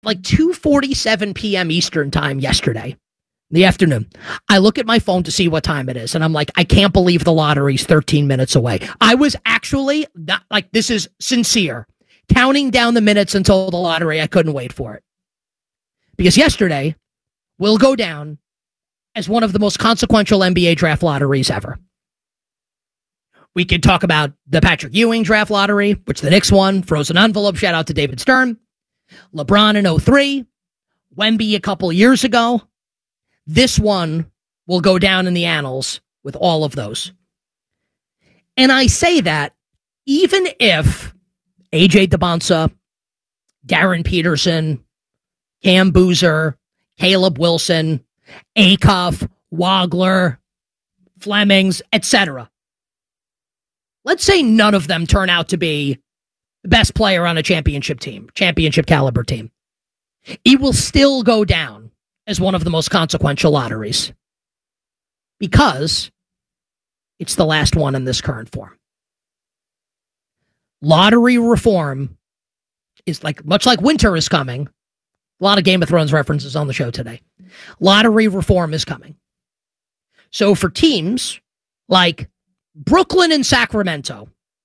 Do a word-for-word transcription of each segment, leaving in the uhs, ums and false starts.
like two forty-seven p.m. Eastern time yesterday, in the afternoon, I look at my phone to see what time it is, and I'm like, I can't believe the lottery's thirteen minutes away. I was actually, not like, this is sincere, counting down the minutes until the lottery. I couldn't wait for it. Because yesterday will go down as one of the most consequential N B A draft lotteries ever. We could talk about the Patrick Ewing draft lottery, which the Knicks won, frozen envelope, shout out to David Stern. LeBron in oh three, Wemby a couple years ago. This one will go down in the annals with all of those. And I say that even if A J DeBonsa, Darren Peterson, Cam Boozer, Caleb Wilson, Acuff, Wagler, Flemings, et cetera. Let's say none of them turn out to be the best player on a championship team, championship caliber team. It will still go down as one of the most consequential lotteries because it's the last one in this current form. Lottery reform is like, much like winter is coming. A lot of Game of Thrones references on the show today. Lottery reform is coming. So for teams like Brooklyn and Sacramento,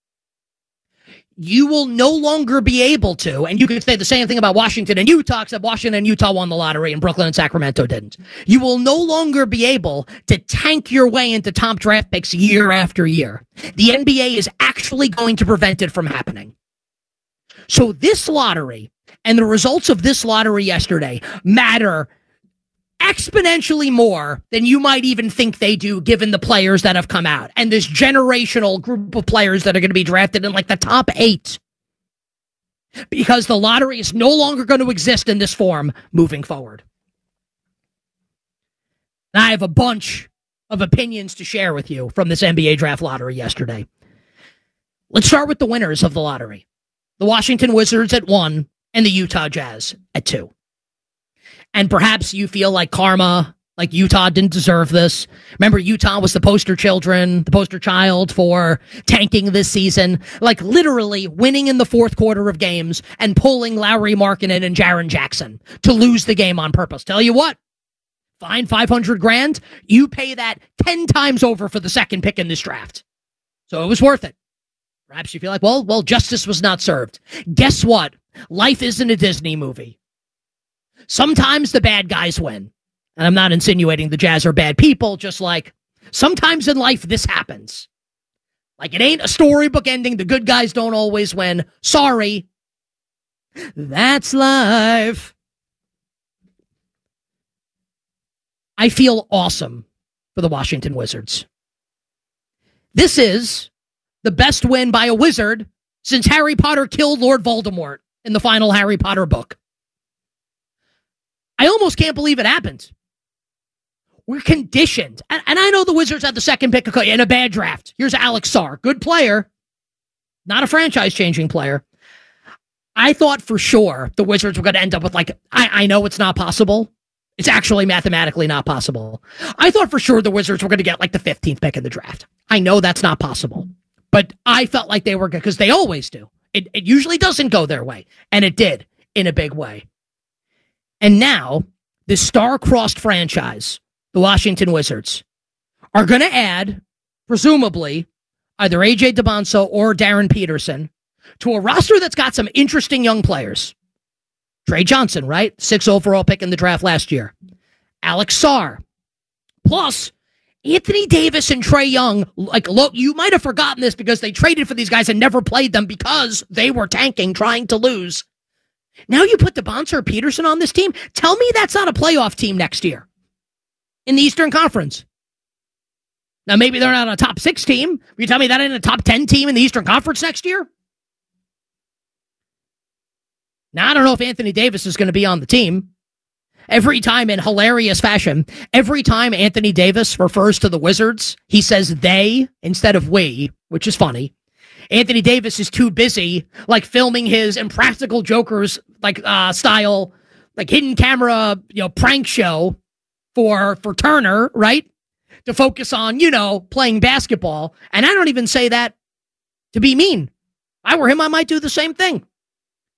you will no longer be able to, and you could say the same thing about Washington and Utah, except Washington and Utah won the lottery and Brooklyn and Sacramento didn't. You will no longer be able to tank your way into top draft picks year after year. The N B A is actually going to prevent it from happening. So this lottery and the results of this lottery yesterday matter exponentially more than you might even think they do, given the players that have come out and this generational group of players that are going to be drafted in like the top eight, because the lottery is no longer going to exist in this form moving forward. And I have a bunch of opinions to share with you from this N B A draft lottery yesterday. Let's start with the winners of the lottery. The Washington Wizards at one and the Utah Jazz at two. And perhaps you feel like karma, like Utah didn't deserve this. Remember, Utah was the poster children, the poster child for tanking this season, like literally winning in the fourth quarter of games and pulling Lauri Markkanen and Jaren Jackson to lose the game on purpose. Tell you what, fine five hundred grand, you pay that ten times over for the second pick in this draft. So it was worth it. Perhaps you feel like, well, well, justice was not served. Guess what? Life isn't a Disney movie. Sometimes the bad guys win. And I'm not insinuating the Jazz are bad people, just like sometimes in life this happens. Like it ain't a storybook ending. The good guys don't always win. Sorry. That's life. I feel awesome for the Washington Wizards. This is the best win by a Wizard since Harry Potter killed Lord Voldemort in the final Harry Potter book. I almost can't believe it happened. We're conditioned. And, and I know the Wizards had the second pick in a bad draft. Here's Alex Sarr. Good player. Not a franchise-changing player. I thought for sure the Wizards were going to end up with like, I, I know it's not possible. It's actually mathematically not possible. I thought for sure the Wizards were going to get like the fifteenth pick in the draft. I know that's not possible. But I felt like they were good because they always do. It, it usually doesn't go their way. And it did in a big way. And now, this star-crossed franchise, the Washington Wizards, are going to add, presumably, either A J DeBonsa or Darren Peterson to a roster that's got some interesting young players. Trey Johnson, right? Sixth overall pick in the draft last year. Alex Sarr. Plus, Anthony Davis and Trae Young, like, look, you might have forgotten this because they traded for these guys and never played them because they were tanking, trying to lose. Now you put DeBonsa or Peterson on this team? Tell me that's not a playoff team next year in the Eastern Conference. Now, maybe they're not a top six team. You tell me that ain't a top ten team in the Eastern Conference next year? Now, I don't know if Anthony Davis is going to be on the team. Every time in hilarious fashion, every time Anthony Davis refers to the Wizards, he says they instead of we, which is funny. Anthony Davis is too busy, like, filming his Impractical Jokers, like, uh, style, like, hidden camera, you know, prank show for, for Turner, right? To focus on, you know, playing basketball. And I don't even say that to be mean. If I were him, I might do the same thing.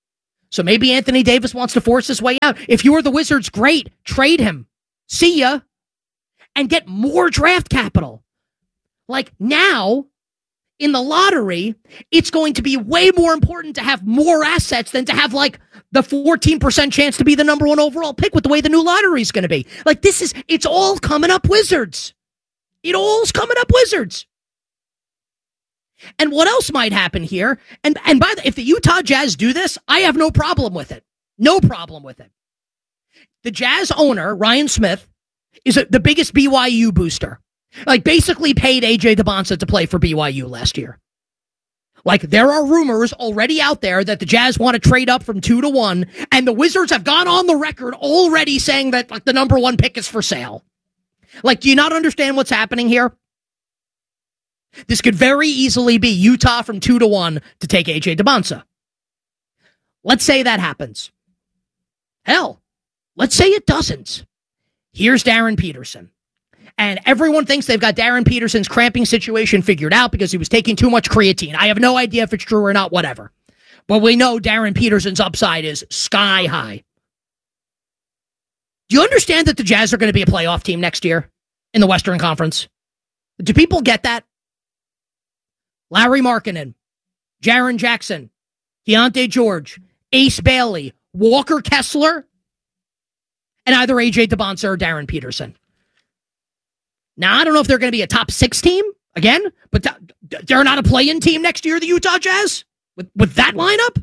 So maybe Anthony Davis wants to force his way out. If you're the Wizards, great. Trade him. See ya. And get more draft capital. Like now, in the lottery, it's going to be way more important to have more assets than to have like the fourteen percent chance to be the number one overall pick with the way the new lottery is going to be. Like this is, it's all coming up Wizards. It all's coming up Wizards. And what else might happen here? And and by the if the Utah Jazz do this, I have no problem with it. No problem with it. The Jazz owner, Ryan Smith, is a, the biggest B Y U booster. Like basically paid A J Debonsa to play for B Y U last year. Like there are rumors already out there that the Jazz want to trade up from two to one, and the Wizards have gone on the record already saying that like the number one pick is for sale. Like, do you not understand what's happening here? This could very easily be Utah from two to one to take A J Debonsa. Let's say that happens. Hell, let's say it doesn't. Here's Darren Peterson. And everyone thinks they've got Darren Peterson's cramping situation figured out because he was taking too much creatine. I have no idea if it's true or not, whatever. But we know Darren Peterson's upside is sky high. Do you understand that the Jazz are going to be a playoff team next year in the Western Conference? Do people get that? Larry Markkinen, Jaren Jackson, Deontay George, Ace Bailey, Walker Kessler, and either A J Debonsa or Darren Peterson. Now, I don't know if they're going to be a top six team again, but th- they're not a play-in team next year, the Utah Jazz, with, with that lineup.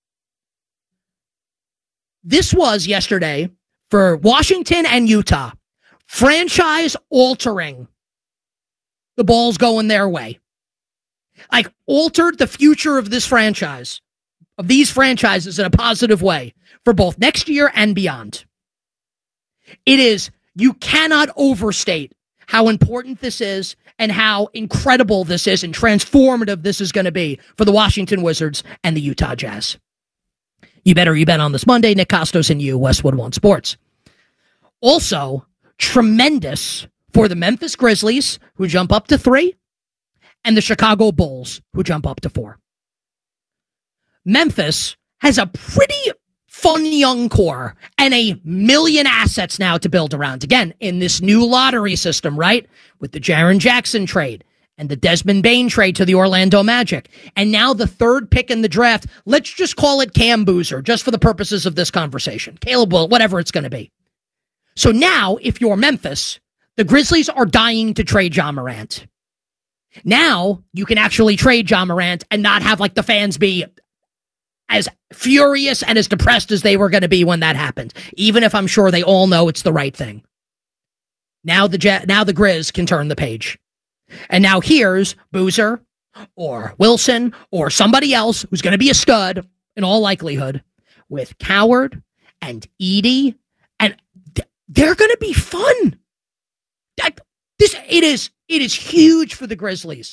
This was yesterday for Washington and Utah, franchise altering. The ball's going their way. Like, altered the future of this franchise, of these franchises in a positive way for both next year and beyond. It is, you cannot overstate how important this is and how incredible this is and transformative this is going to be for the Washington Wizards and the Utah Jazz. You better you bet on this Monday. Nick Costos and you, Westwood One Sports. Also, tremendous for the Memphis Grizzlies, who jump up to three, and the Chicago Bulls, who jump up to four. Memphis has a pretty fun young core and a million assets now to build around. Again, in this new lottery system, right? With the Jaren Jackson trade and the Desmond Bane trade to the Orlando Magic. And now the third pick in the draft. Let's just call it Cam Boozer, just for the purposes of this conversation. Caleb Will, whatever it's going to be. So now, if you're Memphis, the Grizzlies are dying to trade Ja Morant. Now, you can actually trade Ja Morant and not have like the fans be as furious and as depressed as they were going to be when that happened, even if I'm sure they all know it's the right thing. Now the Jet, now the Grizz can turn the page. And now here's Boozer or Wilson or somebody else who's going to be a stud in all likelihood with Coward and Edey, and th- they're going to be fun. That, this it is it is huge for the Grizzlies.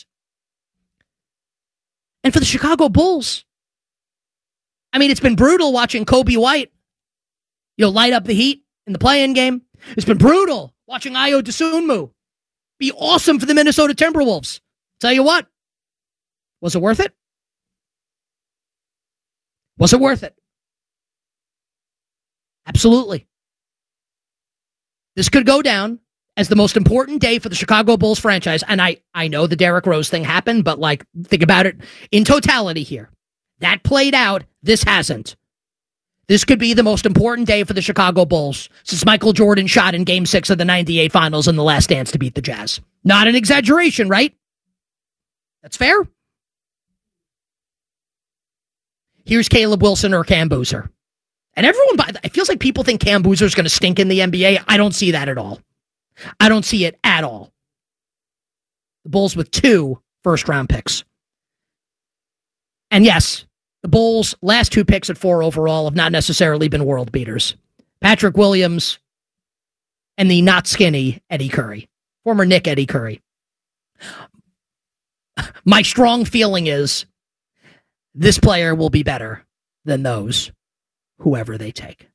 And for the Chicago Bulls. I mean, it's been brutal watching Kobe White, you know, light up the Heat in the play-in game. It's been brutal watching Ayo Dosunmu be awesome for the Minnesota Timberwolves. Tell you what, was it worth it? Was it worth it? Absolutely. This could go down as the most important day for the Chicago Bulls franchise. And I, I know the Derrick Rose thing happened, but like, think about it in totality here. That played out. This hasn't. This could be the most important day for the Chicago Bulls since Michael Jordan shot in Game six of the ninety-eight Finals in the Last Dance to beat the Jazz. Not an exaggeration, right? That's fair. Here's Caleb Wilson or Cam Boozer. And everyone, it feels like people think Cam Boozer is going to stink in the N B A. I don't see that at all. I don't see it at all. The Bulls with two first-round picks. And yes, the Bulls' last two picks at four overall have not necessarily been world beaters. Patrick Williams and the not skinny Eddie Curry. Former Nick Eddie Curry. My strong feeling is this player will be better than those, whoever they take.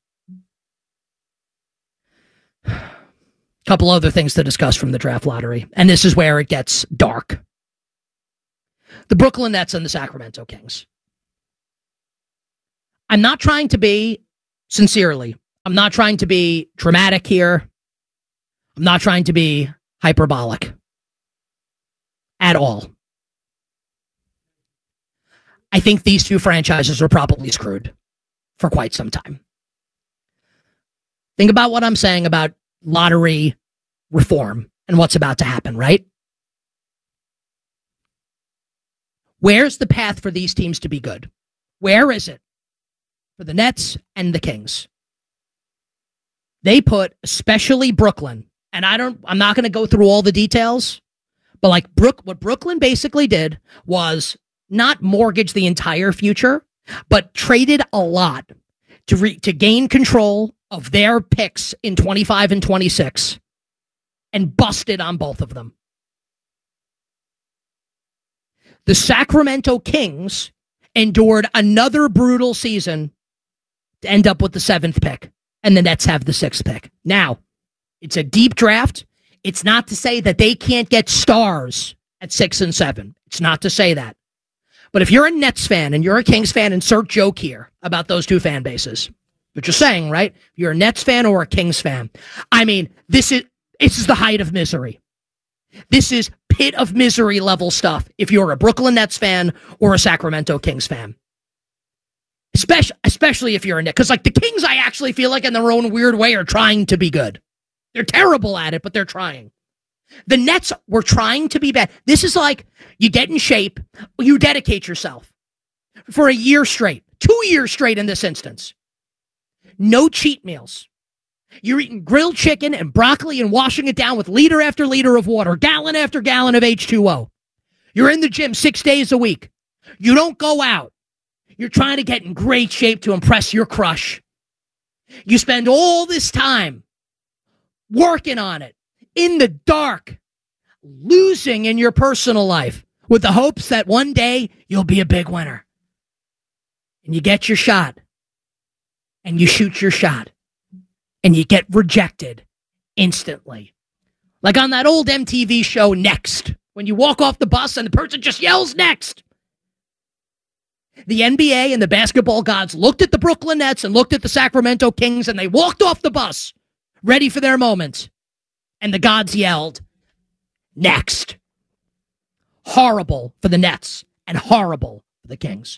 Couple other things to discuss from the draft lottery, and this is where it gets dark. The Brooklyn Nets and the Sacramento Kings. I'm not trying to be, sincerely, I'm not trying to be dramatic here. I'm not trying to be hyperbolic at all. I think these two franchises are probably screwed for quite some time. Think about what I'm saying about lottery reform and what's about to happen, right? Where's the path for these teams to be good? Where is it for the Nets and the Kings? They put, especially Brooklyn, and I don't, I'm not going to go through all the details, but like Brook, what Brooklyn basically did was not mortgage the entire future, but traded a lot to re, to gain control of their picks in twenty-five and twenty-six and busted on both of them. The Sacramento Kings endured another brutal season to end up with the seventh pick, and the Nets have the sixth pick. Now, it's a deep draft. It's not to say that they can't get stars at six and seven. It's not to say that. But if you're a Nets fan and you're a Kings fan, insert joke here about those two fan bases. But you're saying, right? If you're a Nets fan or a Kings fan. I mean, this is this is the height of misery. This is pit of misery level stuff if you're a Brooklyn Nets fan or a Sacramento Kings fan. Especially, especially if you're a Knicks. Because like the Kings, I actually feel like in their own weird way are trying to be good. They're terrible at it, but they're trying. The Nets were trying to be bad. This is like you get in shape, you dedicate yourself for a year straight, two years straight in this instance. No cheat meals. You're eating grilled chicken and broccoli and washing it down with liter after liter of water, gallon after gallon of H two O. You're in the gym six days a week. You don't go out. You're trying to get in great shape to impress your crush. You spend all this time working on it in the dark, losing in your personal life with the hopes that one day you'll be a big winner. And you get your shot. And you shoot your shot. And you get rejected instantly. Like on that old M T V show, Next. When you walk off the bus and the person just yells, next. The N B A and the basketball gods looked at the Brooklyn Nets and looked at the Sacramento Kings and they walked off the bus, ready for their moment. And the gods yelled, next. Horrible for the Nets and horrible for the Kings.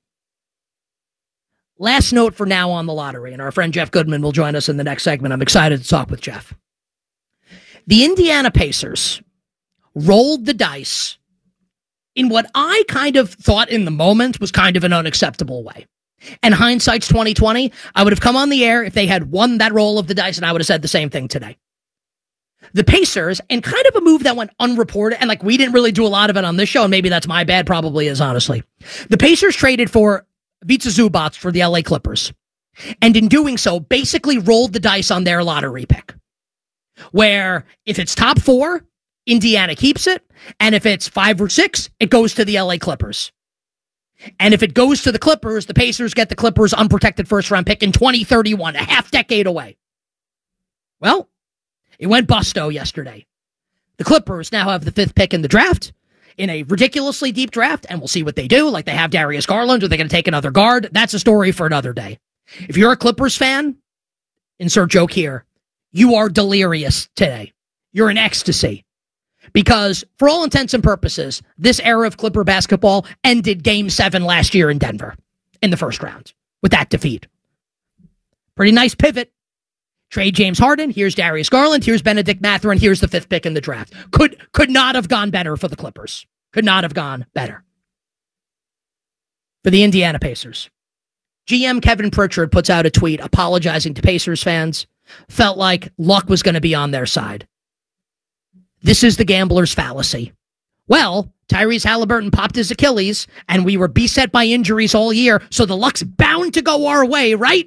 Last note for now on the lottery, and our friend Jeff Goodman will join us in the next segment. I'm excited to talk with Jeff. The Indiana Pacers rolled the dice in what I kind of thought in the moment was kind of an unacceptable way. And hindsight's twenty twenty, I would have come on the air if they had won that roll of the dice, and I would have said the same thing today. The Pacers, and kind of a move that went unreported, and like we didn't really do a lot of it on this show, and maybe that's my bad, probably is, honestly. The Pacers traded for Ivica Zubac for the L A Clippers. And in doing so, basically rolled the dice on their lottery pick. Where if it's top four, Indiana keeps it. And if it's five or six, it goes to the L A Clippers. And if it goes to the Clippers, the Pacers get the Clippers' unprotected first-round pick in twenty thirty-one, a half decade away. Well, it went busto yesterday. The Clippers now have the fifth pick in the draft, in a ridiculously deep draft, and we'll see what they do. Like they have Darius Garland. Are they going to take another guard? That's a story for another day. If you're a Clippers fan, insert joke here, you are delirious today. You're in ecstasy. Because for all intents and purposes, this era of Clipper basketball ended game seven last year in Denver in the first round with that defeat. Pretty nice pivot. Trade James Harden. Here's Darius Garland. Here's Benedict Mathurin. Here's the fifth pick in the draft. Could could not have gone better for the Clippers. Could not have gone better. For the Indiana Pacers. G M Kevin Pritchard puts out a tweet apologizing to Pacers fans. Felt like luck was going to be on their side. This is the gambler's fallacy. Well, Tyrese Halliburton popped his Achilles, and we were beset by injuries all year, so the luck's bound to go our way, right?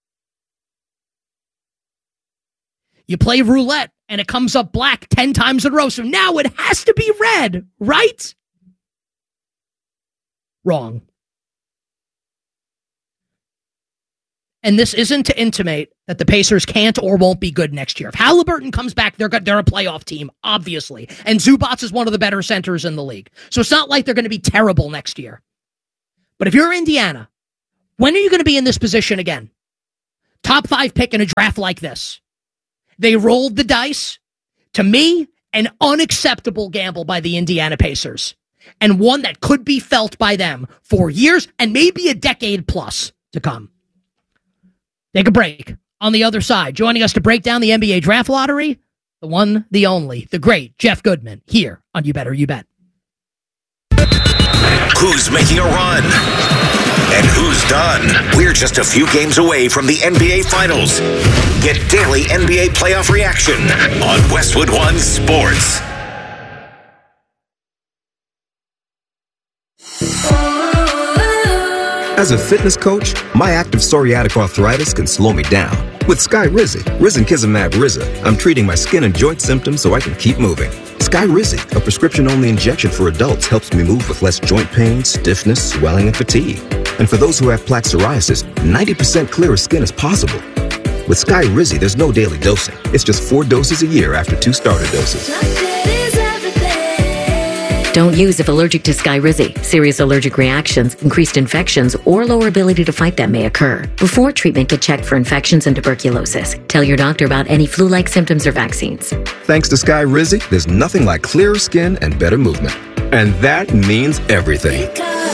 You play roulette, and it comes up black ten times in a row, so now it has to be red, right? Wrong. And this isn't to intimate that the Pacers can't or won't be good next year. If Halliburton comes back, they're they're a playoff team, obviously. And Zubac is one of the better centers in the league. So it's not like they're going to be terrible next year. But if you're Indiana, When are you going to be in this position again? Top five pick in a draft like this. They rolled the dice. To me, an unacceptable gamble by the Indiana Pacers, and one that could be felt by them for years and maybe a decade plus to come. Take a break. On the other side, joining us to break down the N B A draft lottery, the one, the only, the great Jeff Goodman, here on You Better You Bet. Who's making a run? And who's done? We're just a few games away from the N B A Finals. Get daily N B A playoff reaction on Westwood One Sports. As a fitness coach, my active psoriatic arthritis can slow me down. With Skyrizi, Risankizumab Riza, I'm treating my skin and joint symptoms so I can keep moving. Skyrizi, a prescription-only injection for adults, helps me move with less joint pain, stiffness, swelling, and fatigue. And for those who have plaque psoriasis, ninety percent clearer skin is possible. With Skyrizi, there's no daily dosing. It's just four doses a year after two starter doses. Don't use if allergic to Skyrizi. Serious allergic reactions, increased infections, or lower ability to fight them may occur. Before treatment, get checked for infections and tuberculosis. Tell your doctor about any flu-like symptoms or vaccines. Thanks to Skyrizi, there's nothing like clearer skin and better movement. And that means everything.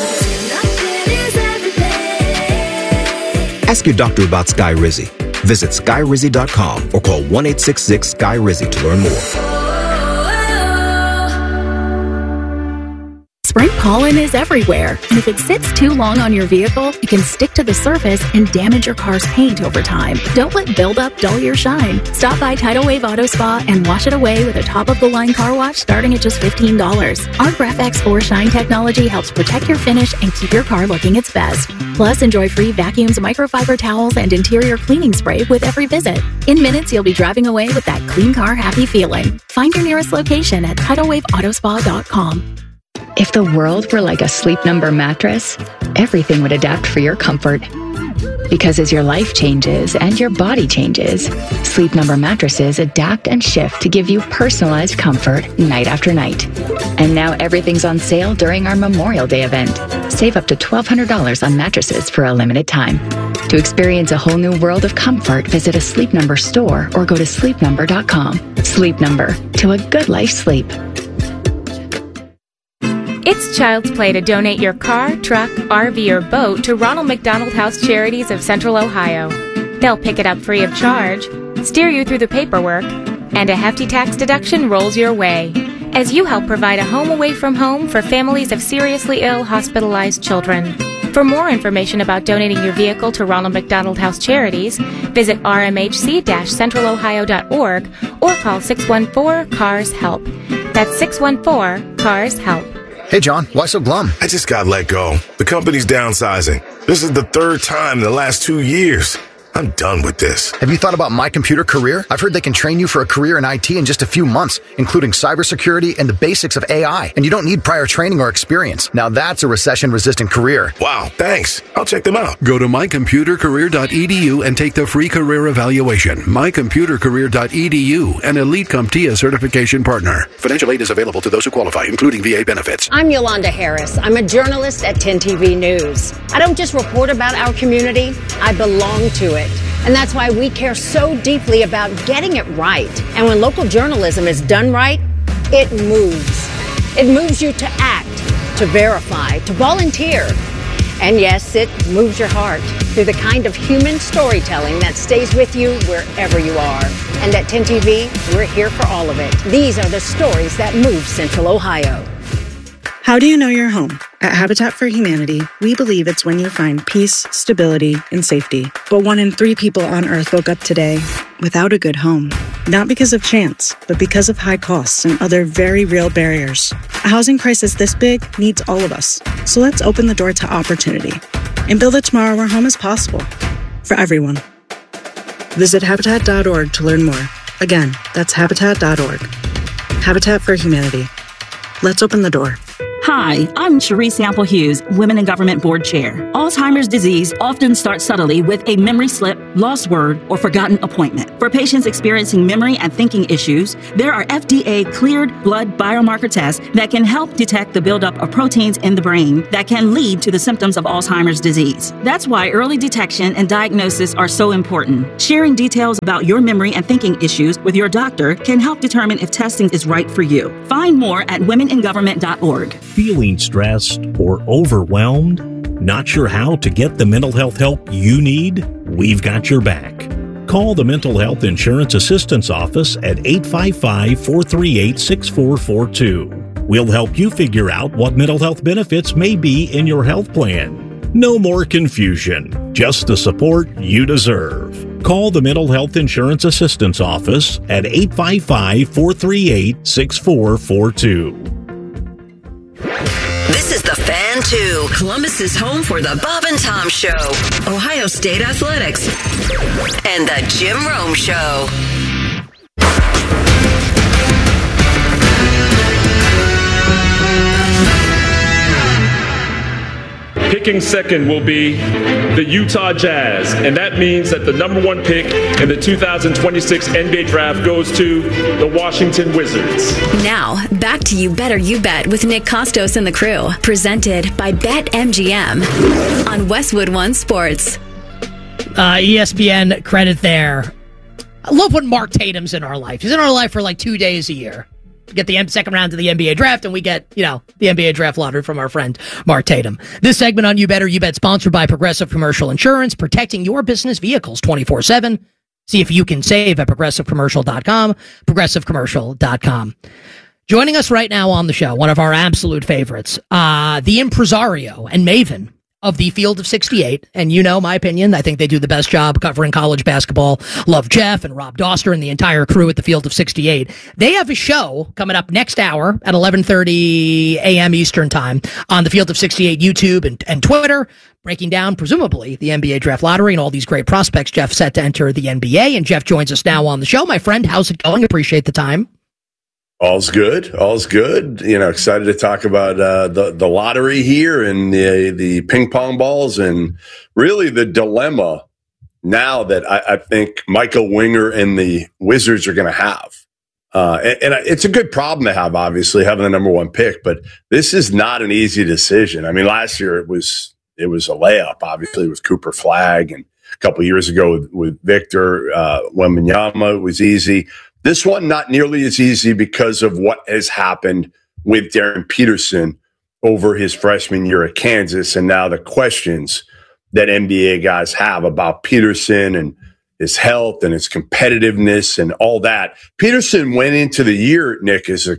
Ask your doctor about Skyrizi. Visit Skyrizi dot com or call one eight six six Sky Rizi to learn more. Spring pollen is everywhere, and if it sits too long on your vehicle, it can stick to the surface and damage your car's paint over time. Don't let buildup dull your shine. Stop by Tidal Wave Auto Spa and wash it away with a top-of-the-line car wash starting at just fifteen dollars. Our GraphX four Shine technology helps protect your finish and keep your car looking its best. Plus, enjoy free vacuums, microfiber towels, and interior cleaning spray with every visit. In minutes, you'll be driving away with that clean car happy feeling. Find your nearest location at tidal wave auto spa dot com. If the world were like a Sleep Number mattress, everything would adapt for your comfort. Because as your life changes and your body changes, Sleep Number mattresses adapt and shift to give you personalized comfort night after night. And now everything's on sale during our Memorial Day event. Save up to twelve hundred dollars on mattresses for a limited time. To experience a whole new world of comfort, visit a Sleep Number store or go to sleep number dot com. Sleep Number, to a good life sleep. It's child's play to donate your car, truck, R V, or boat to Ronald McDonald House Charities of Central Ohio. They'll pick it up free of charge, steer you through the paperwork, and a hefty tax deduction rolls your way as you help provide a home away from home for families of seriously ill, hospitalized children. For more information about donating your vehicle to Ronald McDonald House Charities, visit r m h c dash central ohio dot org or call six one four, C A R S HELP. That's six one four, C A R S HELP. Hey, John, why so glum? I just got let go. The company's downsizing. This is the third time in the last two years. I'm done with this. Have you thought about My Computer Career? I've heard they can train you for a career in I T in just a few months, including cybersecurity and the basics of A I. And you don't need prior training or experience. Now that's a recession-resistant career. Wow, thanks. I'll check them out. Go to my computer career dot e d u and take the free career evaluation. my computer career dot e d u, an Elite CompTIA certification partner. Financial aid is available to those who qualify, including V A benefits. I'm Yolanda Harris. I'm a journalist at ten T V News. I don't just report about our community, I belong to it. And that's why we care so deeply about getting it right. And when local journalism is done right, it moves. It moves you to act, to verify, to volunteer. And yes, it moves your heart through the kind of human storytelling that stays with you wherever you are. And at ten T V, we're here for all of it. These are the stories that move Central Ohio. How do you know you're home? At Habitat for Humanity, we believe it's when you find peace, stability, and safety. But one in three people on Earth woke up today without a good home. Not because of chance, but because of high costs and other very real barriers. A housing crisis this big needs all of us. So let's open the door to opportunity and build a tomorrow where home is possible for everyone. Visit habitat dot org to learn more. Again, that's habitat dot org. Habitat for Humanity. Let's open the door. Hi, I'm Cherise Sample Hughes, Women in Government Board Chair. Alzheimer's disease often starts subtly with a memory slip, lost word, or forgotten appointment. For patients experiencing memory and thinking issues, there are F D A-cleared blood biomarker tests that can help detect the buildup of proteins in the brain that can lead to the symptoms of Alzheimer's disease. That's why early detection and diagnosis are so important. Sharing details about your memory and thinking issues with your doctor can help determine if testing is right for you. Find more at women in government dot org. Feeling stressed or overwhelmed? Not sure how to get the mental health help you need? We've got your back. Call the Mental Health Insurance Assistance Office at eight five five, four three eight, six four four two. We'll help you figure out what mental health benefits may be in your health plan. No more confusion, just the support you deserve. Call the Mental Health Insurance Assistance Office at eight five five, four three eight, six four four two. This is The Fan two, Columbus's home for the Bob and Tom Show, Ohio State Athletics, and the Jim Rome Show. Picking second will be the Utah Jazz, and that means that the number one pick in the two thousand twenty-six N B A Draft goes to the Washington Wizards. Now, back to You Better You Bet with Nick Costos and the crew, presented by BetMGM on Westwood One Sports. Uh, E S P N credit there. I love when Mark Tatum's in our life. He's in our life for like two days a year. We get the second round of the N B A draft, and we get, you know, the N B A draft lottery from our friend Mark Tatum. This segment on You Better You Bet, sponsored by Progressive Commercial Insurance, protecting your business vehicles twenty-four seven. See if you can save at progressive commercial dot com, progressive commercial dot com. Joining us right now on the show, one of our absolute favorites, uh, the impresario and maven of the Field of sixty-eight. And you know my opinion. I think they do the best job covering college basketball. Love Jeff and Rob Doster and the entire crew at the Field of sixty-eight. They have a show coming up next hour at eleven thirty a.m. Eastern time on the Field of sixty-eight YouTube and, and Twitter, breaking down, presumably, the N B A draft lottery and all these great prospects Jeff set to enter the N B A. And Jeff joins us now on the show. My friend, how's it going? Appreciate the time. All's good. All's good. You know, excited to talk about uh, the the lottery here and the the ping pong balls and really the dilemma now that I, I think Michael Winger and the Wizards are going to have. Uh, and, and it's a good problem to have, obviously, having the number one pick. But this is not an easy decision. I mean, last year it was it was a layup, obviously, with Cooper Flagg, and a couple of years ago with, with Victor uh, Wembanyama, it was easy. This one, not nearly as easy because of what has happened with Darren Peterson over his freshman year at Kansas. And now the questions that N B A guys have about Peterson and his health and his competitiveness and all that. Peterson went into the year, Nick, as a,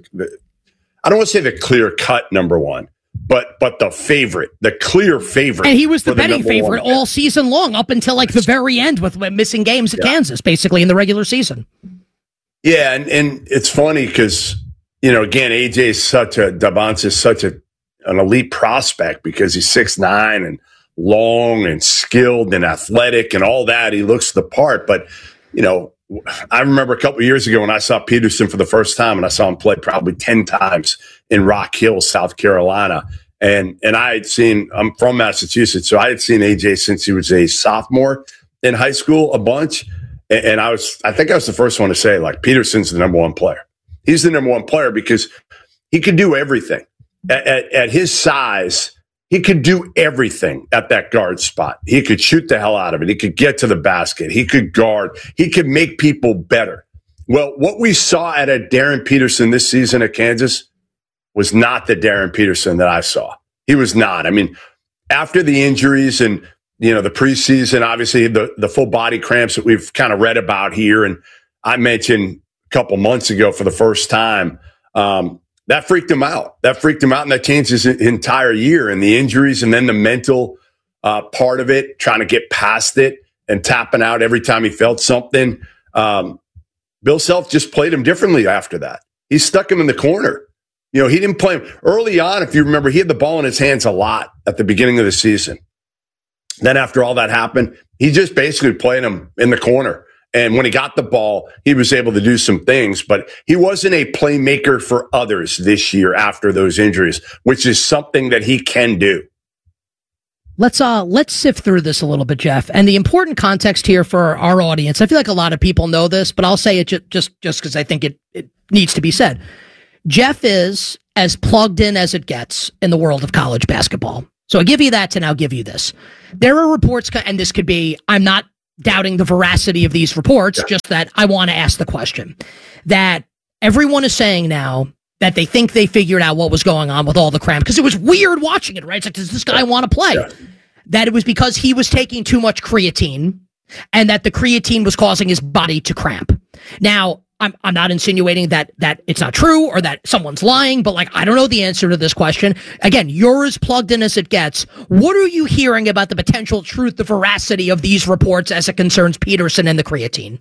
I don't want to say the clear cut number one, but but the favorite, the clear favorite. And he was the the betting favorite all season long, up until like the very end with missing games at yeah. Kansas, basically in the regular season. Yeah, and, and it's funny because, you know, again, A J is such a, Dabance is such a an elite prospect because he's six nine and long and skilled and athletic and all that. He looks the part. But, you know, I remember a couple of years ago when I saw Peterson for the first time, and I saw him play probably ten times in Rock Hill, South Carolina. And and I had seen, I'm from Massachusetts, so I had seen A J since he was a sophomore in high school a bunch. And I was, I think I was the first one to say, like, Peterson's the number one player. He's the number one player because he could do everything. At, at, at his size, he could do everything at that guard spot. He could shoot the hell out of it. He could get to the basket. He could guard. He could make people better. Well, what we saw at a Darren Peterson this season at Kansas was not the Darren Peterson that I saw. He was not. I mean, after the injuries and you know, the preseason, obviously the, the full body cramps that we've kind of read about here. And I mentioned a couple months ago for the first time, um, that freaked him out. That freaked him out. And that changed his entire year, and the injuries and then the mental uh, part of it, trying to get past it and tapping out every time he felt something. Um, Bill Self just played him differently after that. He stuck him in the corner. You know, he didn't play him early on. If you remember, he had the ball in his hands a lot at the beginning of the season. Then after all that happened, he just basically played him in the corner And when he got the ball, he was able to do some things, but he wasn't a playmaker for others this year after those injuries, which is something that he can do. Let's uh let's sift through this a little bit, Jeff. And the important context here for our audience, I feel like a lot of people know this, but I'll say it ju- just just because I think it, it needs to be said. Jeff is as plugged in as it gets in the world of college basketball. So I give you that, and I'll give you this. There are reports, and this could be, I'm not doubting the veracity of these reports, yeah. just that I want to ask the question, that everyone is saying now that they think they figured out what was going on with all the cramp, because it was weird watching it, right? It's like, does this guy want to play? Yeah. That it was because he was taking too much creatine, and that the creatine was causing his body to cramp. Now, I'm I'm not insinuating that that it's not true or that someone's lying, but like, I don't know the answer to this question. Again, you're as plugged in as it gets. What are you hearing about the potential truth, the veracity of these reports as it concerns Peterson and the creatine?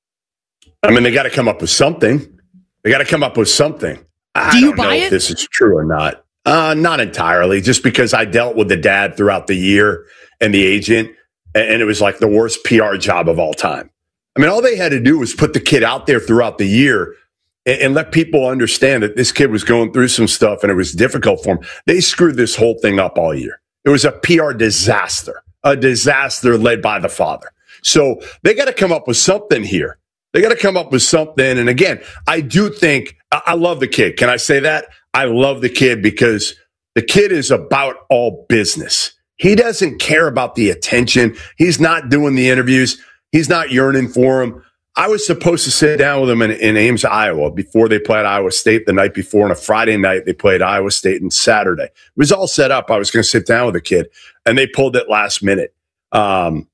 I mean, they got to come up with something. They got to come up with something. I Do you don't buy know it? If this is true or not. Uh, not entirely, just because I dealt with the dad throughout the year and the agent, and, and it was like the worst P R job of all time. I mean, all they had to do was put the kid out there throughout the year and, and let people understand that this kid was going through some stuff and it was difficult for him. They screwed this whole thing up all year. It was a P R disaster, a disaster led by the father. So they got to come up with something here. They got to come up with something. And again, I do think, I, I love the kid. Can I say that? I love the kid because the kid is about all business. He doesn't care about the attention. He's not doing the interviews. He's not yearning for him. I was supposed to sit down with him in, in Ames, Iowa, before they played Iowa State the night before. On a Friday night, they played Iowa State on Saturday. It was all set up. I was going to sit down with the kid, and they pulled it last minute. Um,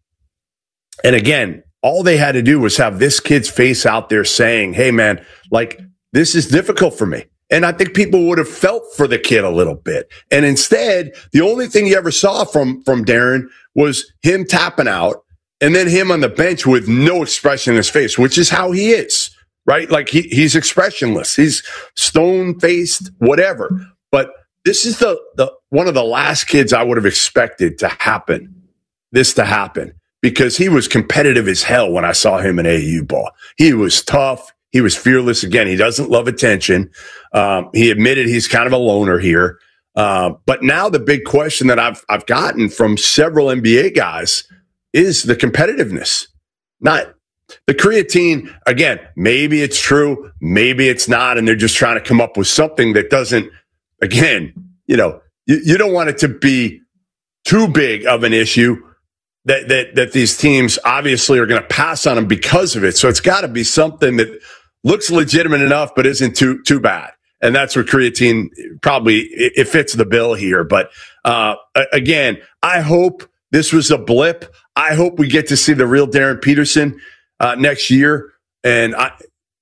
and again, all they had to do was have this kid's face out there saying, hey, man, like, this is difficult for me. And I think people would have felt for the kid a little bit. And instead, the only thing you ever saw from, from Darren was him tapping out and then him on the bench with no expression in his face, which is how he is, right? Like he, he's expressionless. He's stone-faced, whatever. But this is the, the one of the last kids I would have expected to happen, this to happen, because he was competitive as hell when I saw him in A A U ball. He was tough. He was fearless. Again, he doesn't love attention. Um, he admitted he's kind of a loner here. Uh, but now the big question that I've I've gotten from several N B A guys is the competitiveness. Not the creatine. Again, maybe it's true, maybe it's not, and they're just trying to come up with something that doesn't. Again, you know, you, you don't want it to be too big of an issue that that that these teams obviously are going to pass on him because of it. So it's got to be something that looks legitimate enough, but isn't too too bad. And that's where creatine probably it, it fits the bill here. But uh, again, I hope this was a blip. I hope we get to see the real Darren Peterson uh, next year. And I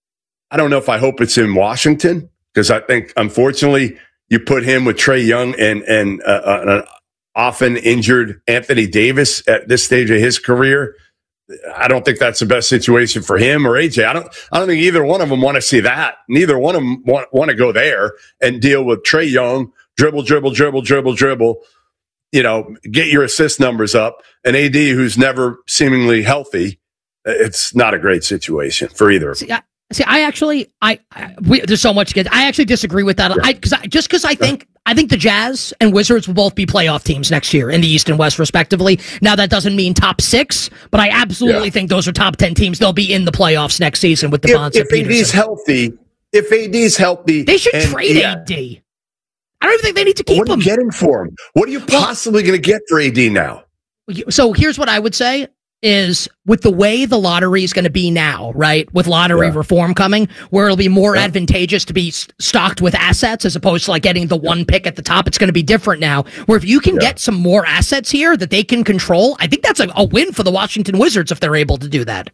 I don't know if I hope it's in Washington, because I think unfortunately you put him with Trae Young and and uh, an often injured Anthony Davis at this stage of his career. I don't think that's the best situation for him or A J. I don't I don't think either one of them want to see that. Neither one of them want, want to go there and deal with Trae Young, dribble, dribble, dribble, dribble, dribble, you know, get your assist numbers up. And A D, who's never seemingly healthy, it's not a great situation for either of them. See, I, see, I actually, I, I we, there's so much to get. I actually disagree with that. Yeah. I, cause I, just because I think, I think the Jazz and Wizards will both be playoff teams next year in the East and West, respectively. Now, that doesn't mean top six, but I absolutely yeah. think those are top ten teams. They'll be in the playoffs next season with the Bonds and Peterson. If A D's healthy, if A D's healthy, they should and, trade yeah. A D. I don't even think they need to keep what him. What are you getting for him? What are you possibly going to get for A D now? So here's what I would say is, with the way the lottery is going to be now, right, with lottery yeah. reform coming, where it'll be more yeah. advantageous to be stocked with assets as opposed to like getting the one pick at the top. It's going to be different now, where if you can yeah. get some more assets here that they can control, I think that's a, a win for the Washington Wizards if they're able to do that.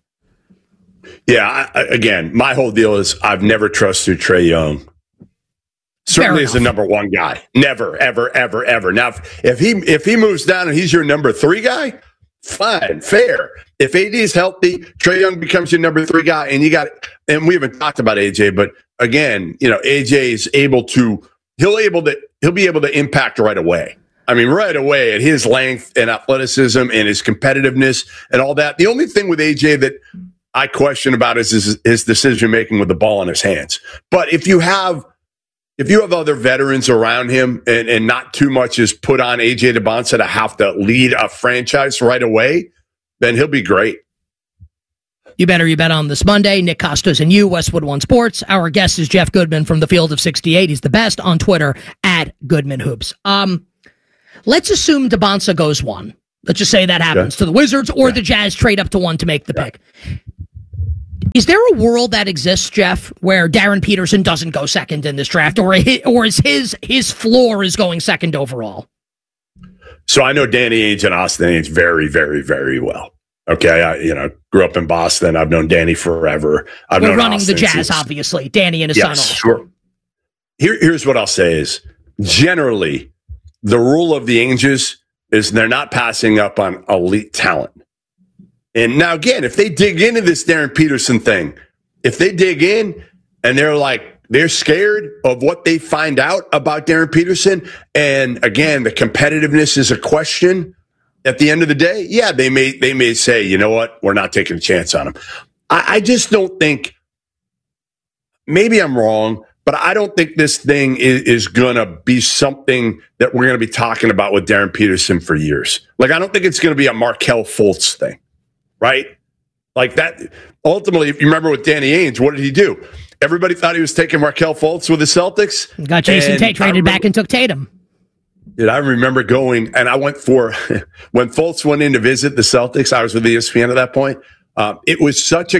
Yeah, I, again, my whole deal is I've never trusted Trae Young. Certainly as the number one guy. Never, ever, ever, ever. Now, if, if he if he moves down and he's your number three guy, fine, fair. If A D is healthy, Trae Young becomes your number three guy, and you got, and we haven't talked about A J, but again, you know, A J is able to, he'll able to, he'll be able to impact right away. I mean, right away at his length and athleticism and his competitiveness and all that. The only thing with A J that I question about is his, his decision making with the ball in his hands. But if you have if you have other veterans around him and, and not too much is put on A J Dybantsa to have to lead a franchise right away, then he'll be great. You better you bet on this Monday. Nick Costos and you, Westwood One Sports. Our guest is Jeff Goodman from the Field of sixty-eight. He's the best on Twitter at Goodman Hoops. Um, let's assume Dybantsa goes one. Let's just say that happens yeah. to the Wizards or yeah. the Jazz trade up to one to make the yeah. pick. Is there a world that exists, Jeff, where Darren Peterson doesn't go second in this draft, or or is his his floor is going second overall? So I know Danny Ainge and Austin Ainge very, very, very well. Okay, I you know grew up in Boston. I've known Danny forever. I've We're known running Austin the Jazz, since, obviously. Danny and his yes, son. Sure. Here, here's what I'll say is generally the rule of the Ainges is they're not passing up on elite talent. And now again, if they dig into this Darren Peterson thing, if they dig in and they're like they're scared of what they find out about Darren Peterson, and again the competitiveness is a question. At the end of the day, yeah, they may they may say, you know what, we're not taking a chance on him. I, I just don't think, maybe I'm wrong, but I don't think this thing is, is going to be something that we're going to be talking about with Darren Peterson for years. Like, I don't think it's going to be a Markelle Fultz thing, right? Like that, ultimately, if you remember with Danny Ainge, what did he do? Everybody thought he was taking Markelle Fultz with the Celtics. Got Jason Tate traded remember, back and took Tatum. Dude, I remember going, and I went for, when Fultz went in to visit the Celtics, I was with E S P N at that point. Um, it was such a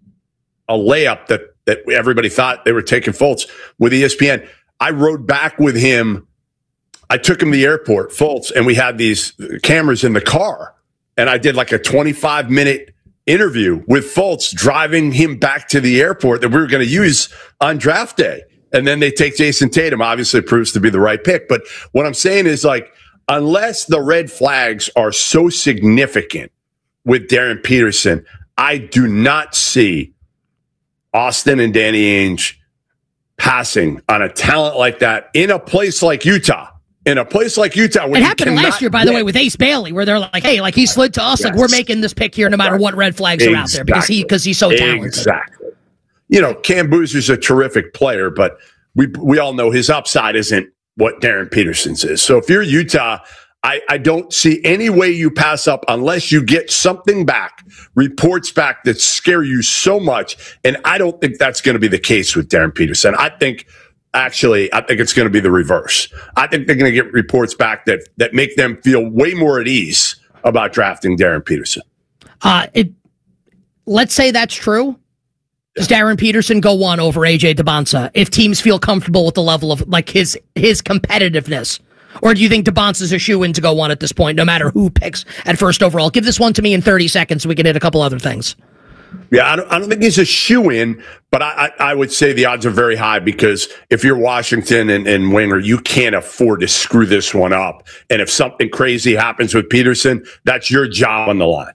a layup that that everybody thought they were taking Fultz with E S P N. I rode back with him. I took him to the airport, Fultz, and we had these cameras in the car. And I did like a twenty-five minute interview with Fultz, driving him back to the airport that we were going to use on draft day. And then they take Jason Tatum. Obviously, it proves to be the right pick. But what I'm saying is, like, unless the red flags are so significant with Darren Peterson, I do not see Austin and Danny Ainge passing on a talent like that in a place like Utah. In a place like Utah, where it happened last year, by get, the way, with Ace Bailey, where they're like, "Hey, like he slid to us, yes. like we're making this pick here, no matter what red flags exactly. are out there, because he because he's so talented." Exactly. You know, Cam Boozer's a terrific player, but we we all know his upside isn't what Darren Peterson's is. So if you're Utah, I, I don't see any way you pass up unless you get something back, reports back that scare you so much. And I don't think that's going to be the case with Darren Peterson. I think, actually, I think it's going to be the reverse. I think they're going to get reports back that that make them feel way more at ease about drafting Darren Peterson. Uh, it, let's say that's true. Does Darren Peterson go one over A J Dybantsa if teams feel comfortable with the level of like his his competitiveness? Or do you think Dybantsa's a shoe-in to go one at this point, no matter who picks at first overall? Give this one to me in thirty seconds so we can hit a couple other things. Yeah, I don't, I don't think he's a shoe-in, but I, I, I would say the odds are very high because if you're Washington and, and Winger, you can't afford to screw this one up. And if something crazy happens with Peterson, that's your job on the line.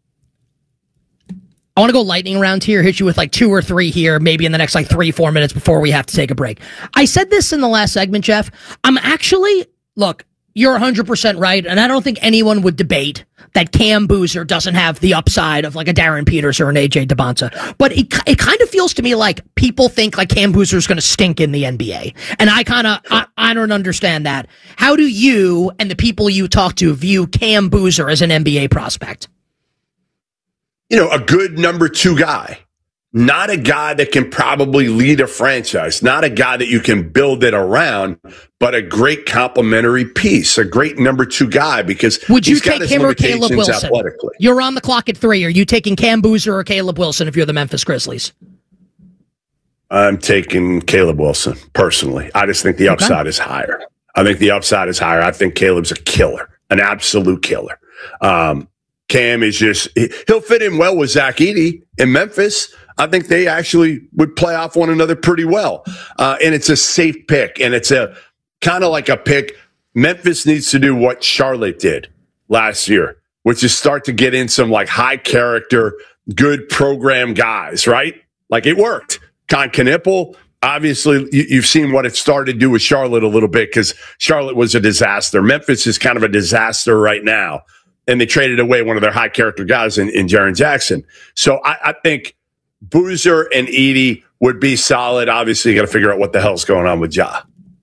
I want to go lightning round here, hit you with like two or three here, maybe in the next like three, four minutes before we have to take a break. I said this in the last segment, Jeff. I'm actually, look, you're one hundred percent right, and I don't think anyone would debate that Cam Boozer doesn't have the upside of like a Darren Peterson or an A J Dybantsa. But it it kind of feels to me like people think like Cam Boozer is going to stink in the N B A. And I kind of, I, I don't understand that. How do you and the people you talk to view Cam Boozer as an N B A prospect? You know, a good number two guy, not a guy that can probably lead a franchise, not a guy that you can build it around, but a great complementary piece, a great number two guy because would you take him or Caleb Wilson? You're on the clock at three. Are you taking Cam Boozer or Caleb Wilson if you're the Memphis Grizzlies? I'm taking Caleb Wilson personally. I just think the upside okay. is higher. I think the upside is higher. I think Caleb's a killer, an absolute killer. Um, Cam is just, he'll fit in well with Zach Edey in Memphis. I think they actually would play off one another pretty well. Uh, and it's a safe pick. And it's a kind of like a pick. Memphis needs to do what Charlotte did last year, which is start to get in some like high character, good program guys, right? Like it worked. Con Knipple, obviously you, you've seen what it started to do with Charlotte a little bit because Charlotte was a disaster. Memphis is kind of a disaster right now. And they traded away one of their high character guys in, in Jaren Jackson. So I, I think Boozer and Edey would be solid. Obviously, you got to figure out what the hell's going on with Ja.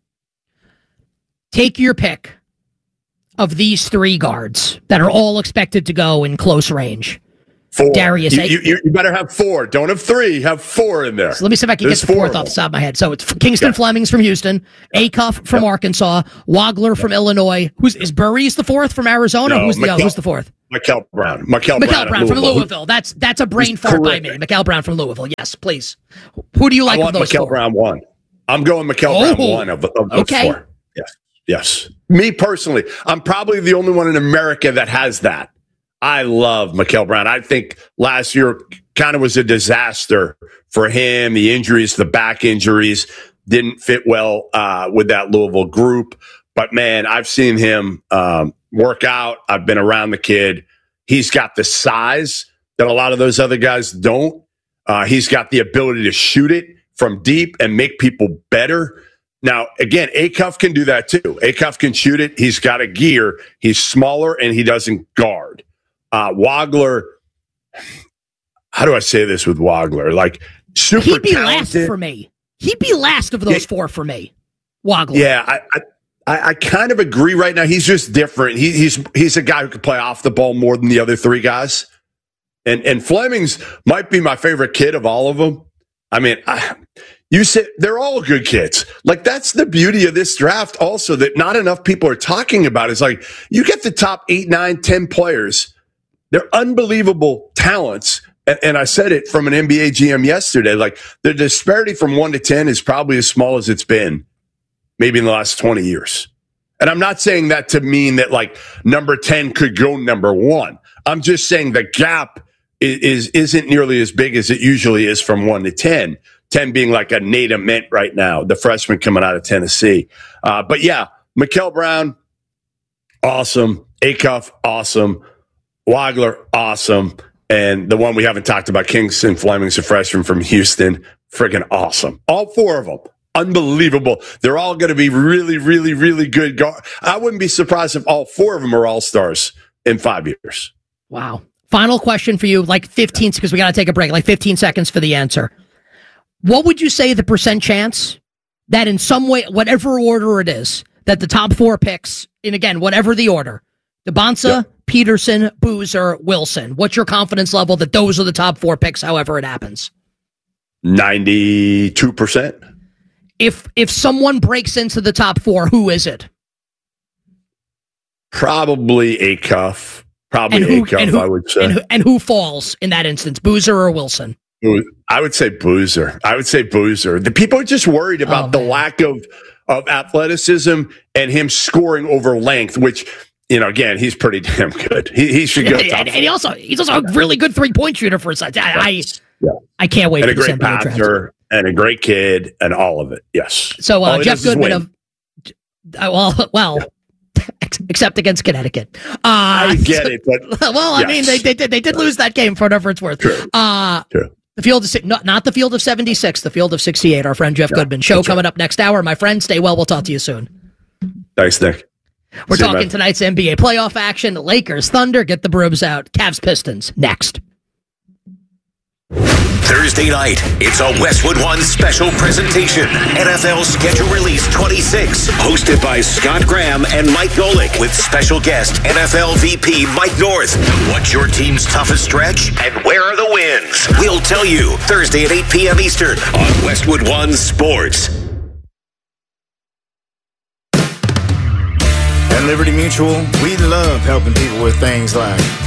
Take your pick of these three guards that are all expected to go in close range. Four. Darius, you, you, you better have four. Don't have three. Have four in there. So let me see if I can There's get the fourth four off the top of my head. So it's Kingston yeah. Flemings from Houston, Acuff from yeah. Arkansas, Wagler yeah. from Illinois. Who's is Burries the fourth from Arizona? No, who's the Mikel, who's the fourth? Mikel Brown. Mikel, Mikel Brown, Brown from Louisville. Louisville. That's that's a brain fart by me. Mikel Brown from Louisville. Yes, please. Who do you like I want of those Mikel four? Brown one. I'm going Mikel oh. Brown one of, of those okay. four. Yes, yes. Me personally, I'm probably the only one in America that has that. I love Mikel Brown. I think last year kind of was a disaster for him. The injuries, the back injuries didn't fit well uh, with that Louisville group. But, man, I've seen him um, work out. I've been around the kid. He's got the size that a lot of those other guys don't. Uh, he's got the ability to shoot it from deep and make people better. Now, again, Acuff can do that too. Acuff can shoot it. He's got a gear. He's smaller, and he doesn't guard. Uh, Wagler, how do I say this with Wagler? Like, super He'd be talented. last for me. He'd be last of those yeah. four for me. Wagler. Yeah, I, I, I kind of agree right now. He's just different. He, he's he's a guy who can play off the ball more than the other three guys. And and Flemings might be my favorite kid of all of them. I mean, I, you said they're all good kids. Like, that's the beauty of this draft also that not enough people are talking about. Is like, you get the top eight, nine, ten players. They're unbelievable talents. And, and I said it from an N B A G M yesterday. Like, the disparity from one to ten is probably as small as it's been maybe in the last twenty years. And I'm not saying that to mean that, like, number ten could go number one. I'm just saying the gap is, is, isn't nearly as big as it usually is from one to ten. ten being like a Nate Ament right now, the freshman coming out of Tennessee. Uh, but, yeah, Mikel Brown, awesome. Acuff, awesome. Wagler, awesome. And the one we haven't talked about, Kingston Flemings, a freshman from Houston, freaking awesome. All four of them, unbelievable. They're all going to be really, really, really good. Go- I wouldn't be surprised if all four of them are all-stars in five years. Wow. Final question for you, like fifteen, because we got to take a break, like fifteen seconds for the answer. What would you say the percent chance that in some way, whatever order it is, that the top four picks, and again, whatever the order, DeBonsa, yep. Peterson, Boozer, Wilson. What's your confidence level that those are the top four picks, however it happens? ninety-two percent. If if someone breaks into the top four, who is it? Probably Acuff. Probably who, Acuff, who, I would say. And who, and who falls in that instance, Boozer or Wilson? I would say Boozer. I would say Boozer. The people are just worried about oh, the lack of, of athleticism and him scoring over length, which... You know, again, he's pretty damn good. He, he should go. Yeah, and, and he also he's also a really good three point shooter for a side. I I, yeah. I can't wait. And for a great passer, and a great kid, and all of it. Yes. So uh, Jeff Goodman of uh, well, well, yeah. except against Connecticut. Uh, I get it, but well, yes. I mean, they they did they did lose that game for whatever it's worth. True. Uh, True. The field of not, not the field of seventy-six, the field of sixty-eight. Our friend Jeff yeah, Goodman. Show coming right. up next hour. My friend, stay well. We'll talk to you soon. Thanks, Nick. We're See talking you, tonight's N B A playoff action. Lakers, Thunder, get the brooms out. Cavs, Pistons, next. Thursday night, it's a Westwood One special presentation. N F L Schedule Release twenty-six, hosted by Scott Graham and Mike Golick, with special guest N F L V P Mike North. What's your team's toughest stretch, and where are the wins? We'll tell you Thursday at eight p.m. Eastern on Westwood One Sports. At Liberty Mutual, we love helping people with things like